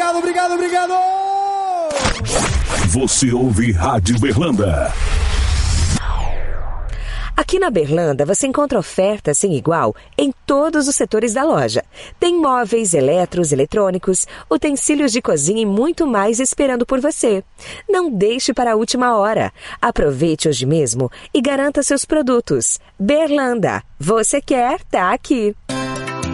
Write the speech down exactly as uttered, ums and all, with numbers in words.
obrigado, obrigado, obrigado! Você ouve Rádio Berlanda. Aqui na Berlanda você encontra ofertas sem igual em todos os setores da loja. Tem móveis, eletros, eletrônicos, utensílios de cozinha e muito mais esperando por você. Não deixe para a última hora. Aproveite hoje mesmo e garanta seus produtos. Berlanda, você quer, tá aqui.